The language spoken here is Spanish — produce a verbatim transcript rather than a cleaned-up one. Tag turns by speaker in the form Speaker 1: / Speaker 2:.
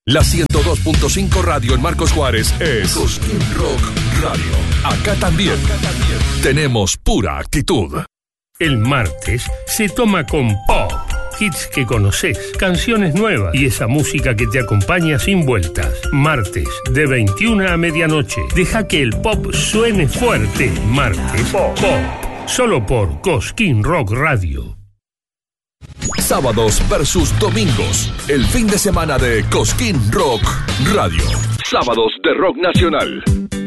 Speaker 1: La ciento dos punto cinco Radio en Marcos Juárez es Cosquín Rock Radio. Acá también, Acá también tenemos pura actitud.
Speaker 2: El martes se toma con pop. Hits que conoces, canciones nuevas y esa música que te acompaña sin vueltas. Martes, de veintiuna a medianoche. Deja que el pop suene fuerte. Martes, pop. pop. Solo por Cosquín Rock Radio.
Speaker 1: Sábados versus domingos. El fin de semana de Cosquín Rock Radio. Sábados de rock nacional.